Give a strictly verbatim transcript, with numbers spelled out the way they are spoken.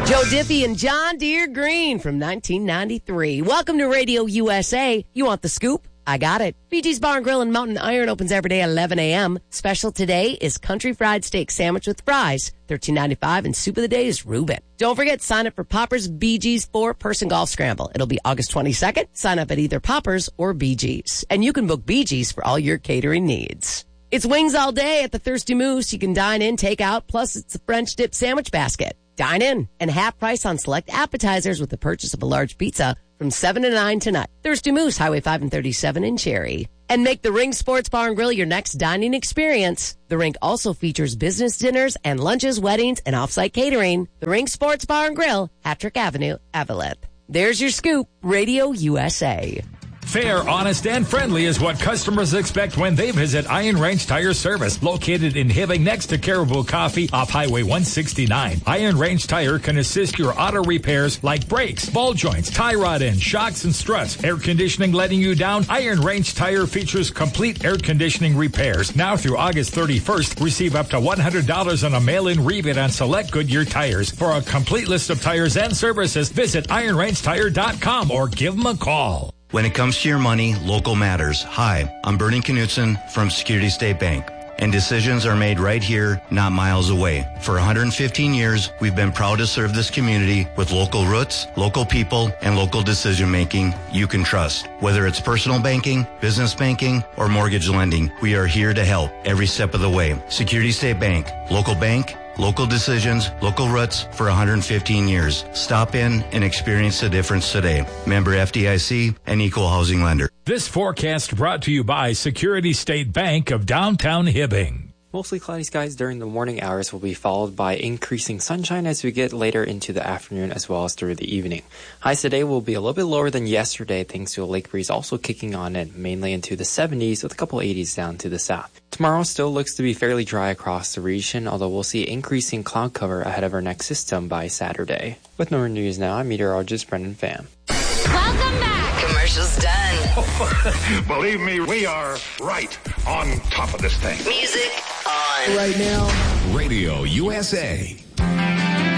Joe Diffie and John Deere Green from nineteen ninety-three. Welcome to Radio U S A. You want the scoop? I got it. B G's Bar and Grill and Mountain Iron opens every day at eleven a.m. Special today is country fried steak sandwich with fries, thirteen ninety-five, and soup of the day is Reuben. Don't forget, sign up for Popper's B G's four-person golf scramble. It'll be August twenty-second. Sign up at either Popper's or B G's. And you can book B G's for all your catering needs. It's wings all day at the Thirsty Moose. You can dine in, take out, plus it's a French dip sandwich basket. Dine in and half price on select appetizers with the purchase of a large pizza from seven to nine tonight. Thirsty Moose, Highway five and thirty-seven in Cherry. And make the Rink Sports Bar and Grill your next dining experience. The Rink also features business dinners and lunches, weddings, and off-site catering. The Rink Sports Bar and Grill, Hattrick Avenue, Eveleth. There's your scoop, Radio U S A. Fair, honest, and friendly is what customers expect when they visit Iron Range Tire Service, located in Hibbing next to Caribou Coffee off Highway one sixty-nine. Iron Range Tire can assist your auto repairs like brakes, ball joints, tie rod ends, shocks, and struts. Air conditioning letting you down? Iron Range Tire features complete air conditioning repairs. Now through August thirty-first, receive up to one hundred dollars on a mail-in rebate on select Goodyear tires. For a complete list of tires and services, visit iron range tire dot com or give them a call. When it comes to your money, local matters. Hi, I'm Bernie Knutson from Security State Bank, and decisions are made right here, not miles away. For one hundred fifteen years, we've been proud to serve this community with local roots, local people, and local decision-making you can trust. Whether it's personal banking, business banking, or mortgage lending, we are here to help every step of the way. Security State Bank, local bank, local decisions, local roots for one hundred fifteen years. Stop in and experience the difference today. Member F D I C and Equal Housing Lender. This forecast brought to you by Security State Bank of downtown Hibbing. Mostly cloudy skies during the morning hours will be followed by increasing sunshine as we get later into the afternoon as well as through the evening. Highs today will be a little bit lower than yesterday thanks to a lake breeze also kicking on in, mainly into the seventies with a couple eighties down to the south. Tomorrow still looks to be fairly dry across the region, although we'll see increasing cloud cover ahead of our next system by Saturday. With Northern News Now, I'm meteorologist Brendan Pham. Welcome back. Commercials done. Believe me, we are right on top of this thing. Music on. Right now, Radio U S A.